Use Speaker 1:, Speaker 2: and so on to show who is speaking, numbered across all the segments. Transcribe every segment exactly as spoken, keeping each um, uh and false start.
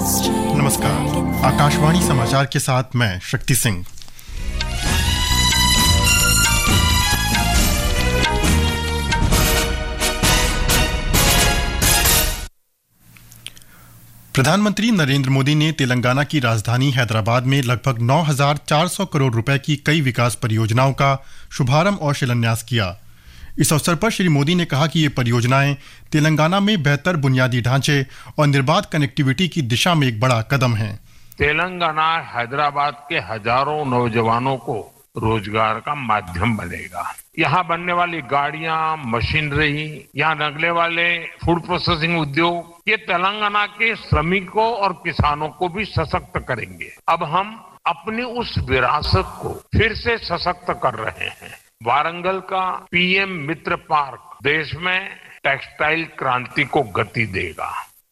Speaker 1: नमस्कार, आकाशवाणी समाचार के साथ मैं शक्ति सिंह। प्रधानमंत्री नरेंद्र मोदी ने तेलंगाना की राजधानी हैदराबाद में लगभग नौ हज़ार चार सौ करोड़ रुपए की कई विकास परियोजनाओं का शुभारंभ और शिलान्यास किया। इस अवसर पर श्री मोदी ने कहा कि ये परियोजनाएं तेलंगाना में बेहतर बुनियादी ढांचे और निर्बाध कनेक्टिविटी की दिशा में एक बड़ा कदम है।
Speaker 2: तेलंगाना हैदराबाद के हजारों नौजवानों को रोजगार का माध्यम बनेगा। यहाँ बनने वाली गाड़ियां, मशीनरी, यहाँ लगने वाले फूड प्रोसेसिंग उद्योग, ये तेलंगाना के श्रमिकों और किसानों को भी सशक्त करेंगे। अब हम अपनी उस विरासत को फिर से सशक्त कर रहे हैं। वारंगल का पीएम मित्र पार्क देश में टेक्सटाइल क्रांति को गति देगा।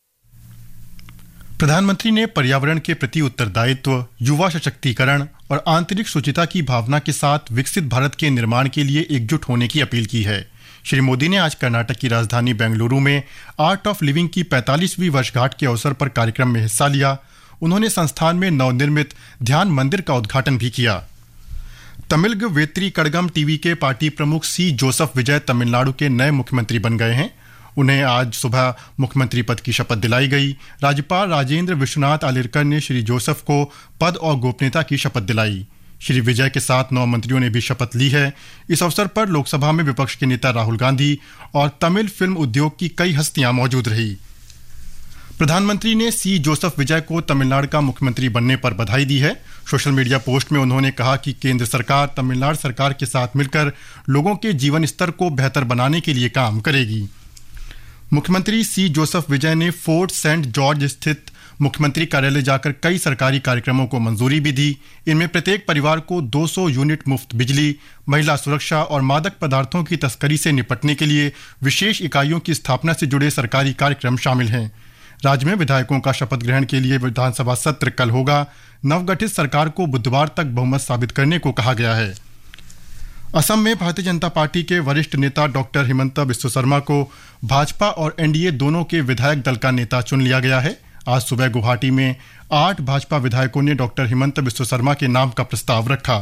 Speaker 1: प्रधानमंत्री ने पर्यावरण के प्रति उत्तरदायित्व, युवा सशक्तिकरण और आंतरिक शुचिता की भावना के साथ विकसित भारत के निर्माण के लिए एकजुट होने की अपील की है। श्री मोदी ने आज कर्नाटक की राजधानी बेंगलुरु में आर्ट ऑफ लिविंग की पैंतालीसवीं वर्षगांठ के अवसर पर कार्यक्रम में हिस्सा लिया। उन्होंने संस्थान में नवनिर्मित ध्यान मंदिर का उद्घाटन भी किया। तमिल वेत्री कड़गम टीवी के पार्टी प्रमुख सी जोसेफ विजय तमिलनाडु के नए मुख्यमंत्री बन गए हैं। उन्हें आज सुबह मुख्यमंत्री पद की शपथ दिलाई गई। राज्यपाल राजेंद्र विश्वनाथ आलिरकर ने श्री जोसेफ को पद और गोपनीयता की शपथ दिलाई। श्री विजय के साथ नौ मंत्रियों ने भी शपथ ली है। इस अवसर पर लोकसभा में विपक्ष के नेता राहुल गांधी और तमिल फिल्म उद्योग की कई हस्तियां मौजूद रही। प्रधानमंत्री ने सी जोसेफ विजय को तमिलनाडु का मुख्यमंत्री बनने पर बधाई दी है। सोशल मीडिया पोस्ट में उन्होंने कहा कि केंद्र सरकार तमिलनाडु सरकार के साथ मिलकर लोगों के जीवन स्तर को बेहतर बनाने के लिए काम करेगी। मुख्यमंत्री सी जोसेफ विजय ने फोर्ट सेंट जॉर्ज स्थित मुख्यमंत्री कार्यालय जाकर कई सरकारी कार्यक्रमों को मंजूरी भी दी। इनमें प्रत्येक परिवार को दो सौ यूनिट मुफ्त बिजली, महिला सुरक्षा और मादक पदार्थों की तस्करी से निपटने के लिए विशेष इकाइयों की स्थापना से जुड़े सरकारी कार्यक्रम शामिल हैं। राज्य में विधायकों का शपथ ग्रहण के लिए विधानसभा सत्र कल होगा। नवगठित सरकार को बुधवार तक बहुमत साबित करने को कहा गया है। असम में भारतीय जनता पार्टी के वरिष्ठ नेता डॉक्टर हिमंता बिस्वा शर्मा को भाजपा और एनडीए दोनों के विधायक दल का नेता चुन लिया गया है। आज सुबह गुवाहाटी में आठ भाजपा विधायकों ने डॉक्टर हिमंता बिस्वा शर्मा के नाम का प्रस्ताव रखा।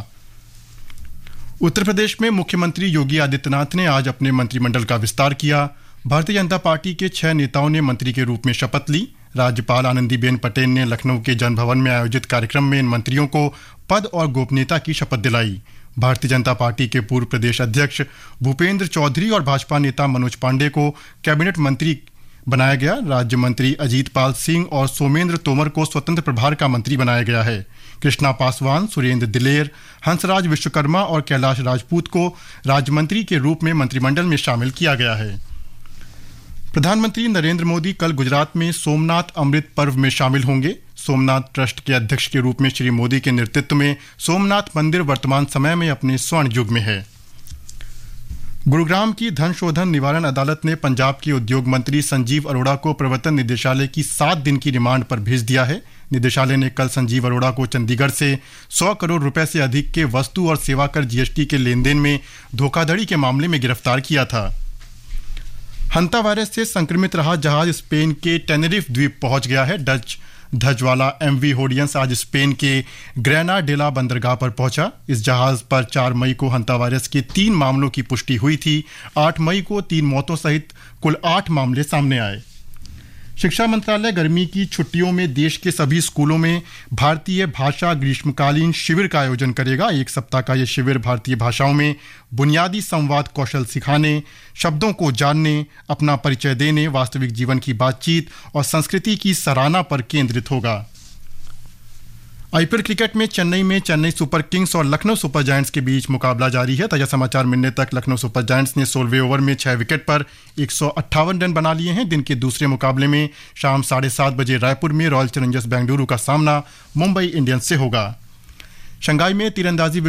Speaker 1: उत्तर प्रदेश में मुख्यमंत्री योगी आदित्यनाथ ने आज अपने मंत्रिमंडल का विस्तार किया। भारतीय जनता पार्टी के छह नेताओं ने मंत्री के रूप में शपथ ली। राज्यपाल आनंदीबेन पटेल ने लखनऊ के जनभवन में आयोजित कार्यक्रम में इन मंत्रियों को पद और गोपनीयता की शपथ दिलाई। भारतीय जनता पार्टी के पूर्व प्रदेश अध्यक्ष भूपेंद्र चौधरी और भाजपा नेता मनोज पांडे को कैबिनेट मंत्री बनाया गया। राज्य मंत्री अजीत पाल सिंह और सोमेंद्र तोमर को स्वतंत्र प्रभार का मंत्री बनाया गया है। कृष्णा पासवान, सुरेंद्र दिलेर, हंसराज विश्वकर्मा और कैलाश राजपूत को राज्य मंत्री के रूप में मंत्रिमंडल में शामिल किया गया है। प्रधानमंत्री नरेंद्र मोदी कल गुजरात में सोमनाथ अमृत पर्व में शामिल होंगे। सोमनाथ ट्रस्ट के अध्यक्ष के रूप में श्री मोदी के नेतृत्व में सोमनाथ मंदिर वर्तमान समय में अपने स्वर्ण युग में है। गुरुग्राम की धन शोधन निवारण अदालत ने पंजाब के उद्योग मंत्री संजीव अरोड़ा को प्रवर्तन निदेशालय की सात दिन की रिमांड पर भेज दिया है। निदेशालय ने कल संजीव अरोड़ा को चंडीगढ़ से सौ करोड़ रुपए से अधिक के वस्तु और सेवा कर जीएसटी के लेन देन में धोखाधड़ी के मामले में गिरफ्तार किया था। हंता वायरस से संक्रमित रहा जहाज स्पेन के टेनेरिफ द्वीप पहुंच गया है। डच ध्वज वाला एमवी होडियंस आज स्पेन के ग्रेनाडेला बंदरगाह पर पहुंचा। इस जहाज पर चार मई को हंता वायरस के तीन मामलों की पुष्टि हुई थी। आठ मई को तीन मौतों सहित कुल आठ मामले सामने आए। शिक्षा मंत्रालय गर्मी की छुट्टियों में देश के सभी स्कूलों में भारतीय भाषा ग्रीष्मकालीन शिविर का आयोजन करेगा। एक सप्ताह का यह शिविर भारतीय भाषाओं में बुनियादी संवाद कौशल सिखाने, शब्दों को जानने, अपना परिचय देने, वास्तविक जीवन की बातचीत और संस्कृति की सराहना पर केंद्रित होगा। आईपीएल क्रिकेट में चेन्नई में चेन्नई सुपर किंग्स और लखनऊ सुपर जायंट्स के बीच मुकाबला जारी है। ताजा समाचार मिलने तक लखनऊ सुपर जायंट्स ने सोलहवें ओवर में छह विकेट पर एक सौ अट्ठावन रन बना लिए हैं। दिन के दूसरे मुकाबले में शाम साढ़े सात बजे रायपुर में रॉयल चैलेंजर्स बेंगलुरु का सामना मुंबई इंडियंस से होगा। शंघाई में तीरंदाजी